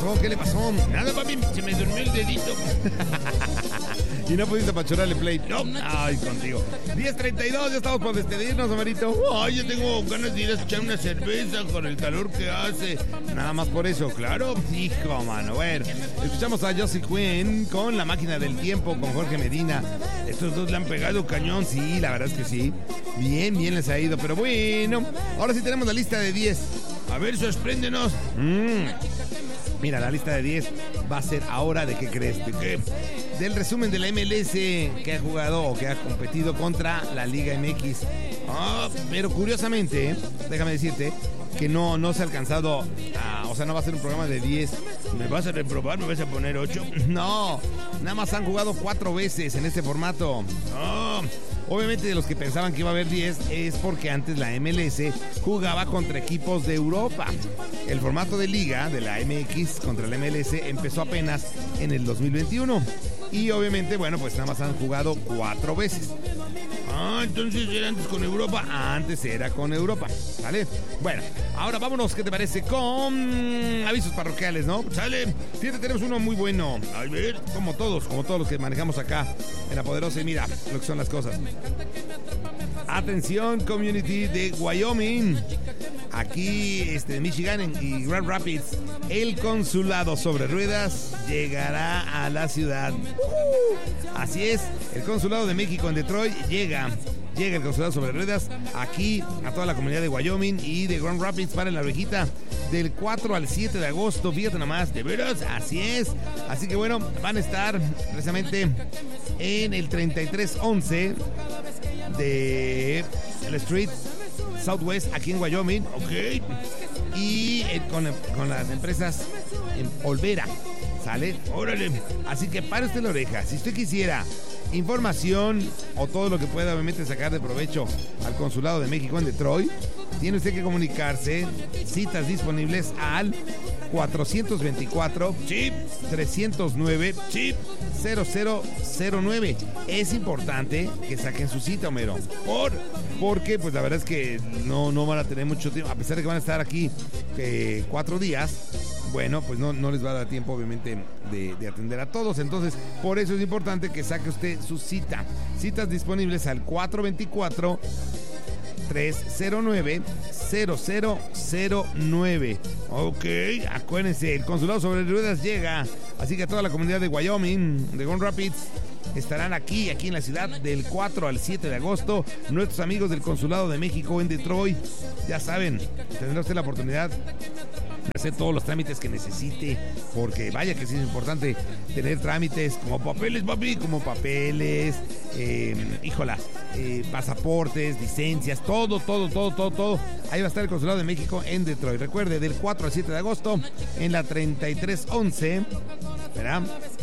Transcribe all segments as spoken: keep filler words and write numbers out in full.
pasó? ¿Qué le pasó? Nada, papi, se me durmió el dedito. Y no pudiste apachurrarle play. No. Ay, contigo. diez treinta y dos, ya estamos por despedirnos, Amarito. Ay, yo tengo ganas de ir a echar una cerveza con el calor que hace. Nada más por eso, claro. Hijo, mano. Bueno, escuchamos a Josie Quinn con La Máquina del Tiempo, con Jorge Medina. Estos dos le han pegado cañón. Sí, la verdad es que sí. Bien, bien les ha ido. Pero bueno, ahora sí tenemos la lista de diez. A ver, sorpréndenos. Mm. Mira, la lista de diez va a ser ahora de qué crees, de qué. Del resumen de la M L S que ha jugado o que ha competido contra la Liga M X. Ah, pero curiosamente, déjame decirte que no, no se ha alcanzado a, o sea, no va a ser un programa de diez. ¿Me vas a reprobar? ¿Me vas a poner ocho? No, nada más han jugado cuatro veces en este formato. No. Obviamente de los que pensaban que iba a haber diez es porque antes la M L S jugaba contra equipos de Europa. El formato de liga de la M X contra la M L S empezó apenas en el dos mil veintiuno. Y obviamente, bueno, pues nada más han jugado cuatro veces. Ah, entonces era antes con Europa. Antes era con Europa, ¿sale? Bueno, ahora vámonos, ¿qué te parece? Con avisos parroquiales, ¿no? Sale. Fíjate, tenemos uno muy bueno. A ver. Como todos, como todos los que manejamos acá en La Poderosa. Y mira lo que son las cosas. Atención, community de Wyoming. Aquí, este, Michigan y Grand Rapids. El consulado sobre ruedas llegará a la ciudad. Uh-huh. Así es, el consulado de México en Detroit llega. Llega el consulado sobre ruedas aquí a toda la comunidad de Wyoming y de Grand Rapids para la ovejita del cuatro al siete de agosto. Fíjate nomás, ¿de veras? Así es. Así que bueno, van a estar precisamente en el treinta y tres once de el Street Southwest aquí en Wyoming. Ok. Y eh, con, con las empresas en Olvera. ¿Sale? Órale. Así que pare usted la oreja. Si usted quisiera información o todo lo que pueda obviamente sacar de provecho al Consulado de México en Detroit, tiene usted que comunicarse. Citas disponibles al cuatrocientos veinticuatro, sí, trescientos nueve, sí, cero cero cero nueve. Es importante que saquen su cita, Homero. Por, porque pues la verdad es que no, no van a tener mucho tiempo, a pesar de que van a estar aquí eh, cuatro días. Bueno, pues no, no les va a dar tiempo, obviamente, de, de atender a todos. Entonces, por eso es importante que saque usted su cita. Citas disponibles al cuatro veinticuatro, trescientos nueve, cero cero cero nueve. Ok, acuérdense, el consulado sobre ruedas llega. Así que a toda la comunidad de Wyoming, de Grand Rapids, estarán aquí, aquí en la ciudad del cuatro al siete de agosto. Nuestros amigos del Consulado de México en Detroit, ya saben, tendrá usted la oportunidad de hacer todos los trámites que necesite, porque vaya que sí es importante tener trámites como papeles, papi, como papeles, eh, híjola, eh, pasaportes, licencias, todo, todo, todo, todo, todo. Ahí va a estar el Consulado de México en Detroit. Recuerde, del cuatro al siete de agosto, en la treinta y tres once, ¿verdad?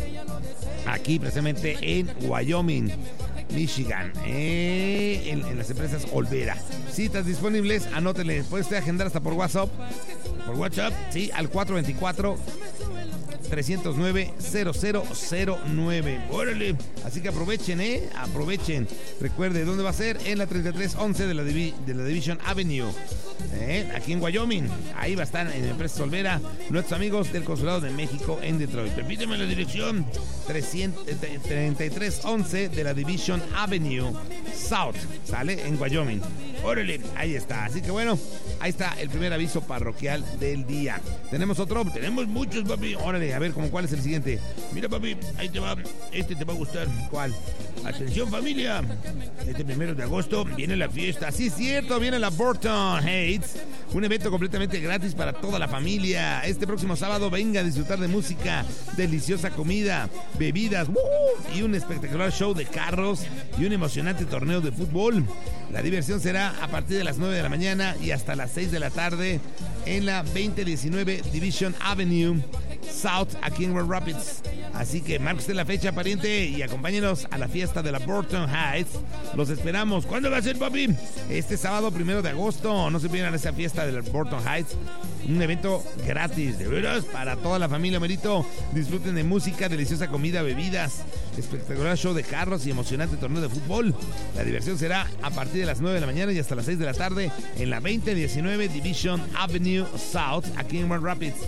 Aquí precisamente en Wyoming, Michigan, eh, en, en las empresas Olvera. Citas disponibles, anótenle, puede usted agendar hasta por WhatsApp. Por WhatsApp, sí, al cuatro veinticuatro, trescientos nueve, cero cero cero nueve. Órale. Así que aprovechen, ¿eh? Aprovechen. Recuerde, ¿dónde va a ser? En la treinta y tres once de la, Divi- de la Division Avenue. ¿Eh? Aquí en Wyoming. Ahí va a estar en la empresa Olvera nuestros amigos del Consulado de México en Detroit. Repíteme la dirección. treinta y tres once de la Division Avenue South. ¿Sale? En Wyoming. Órale. Ahí está. Así que bueno, ahí está el primer aviso parroquial del día. ¿Tenemos otro? Tenemos muchos, papi. Órale, a ver, ¿cómo cuál es el siguiente? Mira, papi, ahí te va. Este te va a gustar. ¿Cuál? Atención, familia. Este primero de agosto viene la fiesta. Sí, es cierto, viene la Burton Heights. Un evento completamente gratis para toda la familia. Este próximo sábado venga a disfrutar de música, deliciosa comida, bebidas ¡uh! y un espectacular show de carros y un emocionante torneo de fútbol. La diversión será a partir de las nueve de la mañana y hasta las seis de la tarde en la veinte diecinueve Division Avenue South, aquí en Grand Rapids. Así que marque usted la fecha, pariente, y acompáñenos a la fiesta de la Burton Heights. Los esperamos. ¿Cuándo va a ser, papi? Este sábado primero de agosto. No se pierdan esa fiesta de la Burton Heights. Un evento gratis, de veras, para toda la familia, Merito. Disfruten de música, deliciosa comida, bebidas, espectacular show de carros y emocionante torneo de fútbol. La diversión será a partir de las nueve de la mañana y hasta las seis de la tarde en la veinte diecinueve Division Avenue South, aquí en Grand Rapids.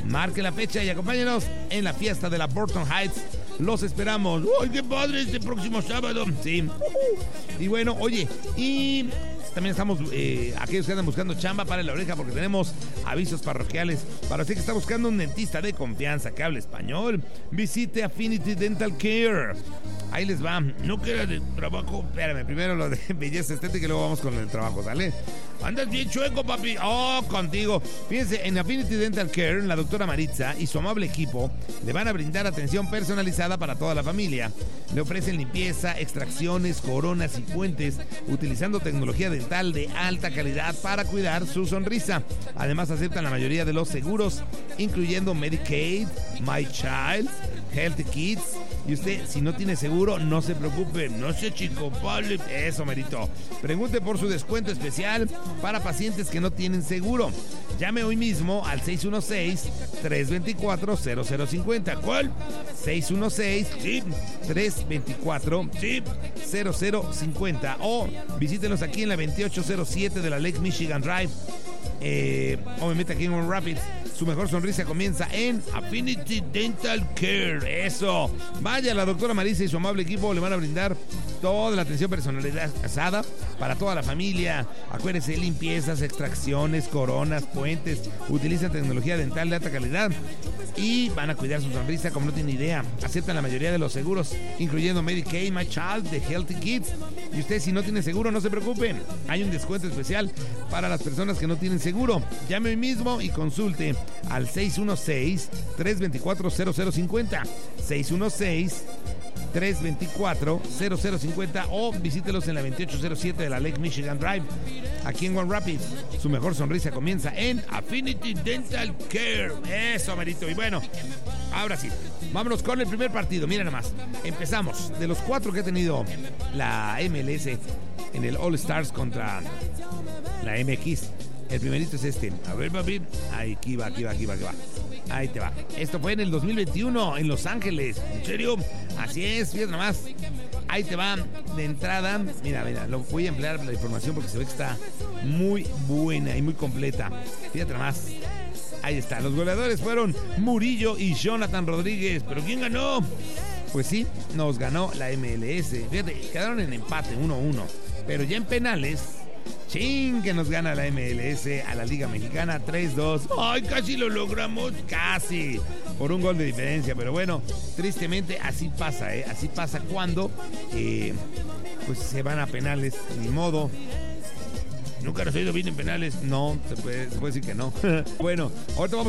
Marque la fecha y acompáñenos en la fiesta de la Burton Heights. Los esperamos. ¡Ay, qué padre! Este próximo sábado. Sí. Y bueno, oye, y también estamos, eh, aquellos que andan buscando chamba, para la oreja, porque tenemos avisos parroquiales. Para usted que está buscando un dentista de confianza que hable español, visite Affinity Dental Care. Ahí les va. ¿No queda de trabajo? Espérame, primero lo de belleza estética y luego vamos con el trabajo, ¿sale? Andas bien chueco, papi. Oh, contigo. Fíjense, en Affinity Dental Care, la doctora Maritza y su amable equipo le van a brindar atención personalizada para toda la familia. Le ofrecen limpieza, extracciones, coronas y puentes, utilizando tecnología dental de alta calidad para cuidar su sonrisa. Además, aceptan la mayoría de los seguros, incluyendo Medicaid, My Child, Healthy Kids. Y usted, si no tiene seguro, no se preocupe. No sé, chico, vale. Eso, merito. Pregunte por su descuento especial para pacientes que no tienen seguro. Llame hoy mismo al seis uno seis, tres dos cuatro, cero cero cinco cero. ¿Cuál? seis uno seis, sí. tres dos cuatro, sí. cero cero cinco cero. O visítenos aquí en la veintiocho cero siete de la Lake Michigan Drive. Eh, obviamente aquí en Grand Rapids. Su mejor sonrisa comienza en Affinity Dental Care. Eso. Vaya, la doctora Marisa y su amable equipo le van a brindar toda la atención personalizada para toda la familia. Acuérdense, limpiezas, extracciones, coronas, puentes. Utilizan tecnología dental de alta calidad y van a cuidar su sonrisa como no tiene idea. Aceptan la mayoría de los seguros, incluyendo Medicaid, My Child, The Healthy Kids. Y usted, si no tiene seguro, no se preocupe. Hay un descuento especial para las personas que no tienen seguro. Llame hoy mismo y consulte al seis uno seis, tres dos cuatro, cero cero cinco cero. seis uno seis, tres dos cuatro, cero cero cinco cero o visítelos en la veintiocho cero siete de la Lake Michigan Drive, aquí en Grand Rapids. Su mejor sonrisa comienza en Affinity Dental Care. Eso, merito. Y bueno, ahora sí, vámonos con el primer partido. Miren nomás, empezamos. De los cuatro que ha tenido la M L S en el All Stars contra la M X, el primerito es este. A ver, papi. Aquí va, aquí va, aquí va, aquí va. Ahí te va. Esto fue en el dos mil veintiuno en Los Ángeles. ¿En serio? Así es, fíjate nomás. Ahí te va de entrada. Mira, mira, lo voy a emplear la información porque se ve que está muy buena y muy completa. Fíjate nomás. Ahí está. Los goleadores fueron Murillo y Jonathan Rodríguez. ¿Pero quién ganó? Pues sí, nos ganó la M L S. Fíjate, quedaron en empate uno uno. Pero ya en penales, ¡chin!, que nos gana la M L S a la Liga Mexicana tres dos. ¡Ay, casi lo logramos! Casi, por un gol de diferencia. Pero bueno, tristemente así pasa, ¿eh? Así pasa cuando eh, pues se van a penales, ni modo. ¿Nunca nos ha ido bien en penales? No, se puede, se puede decir que no. Bueno, ahorita vamos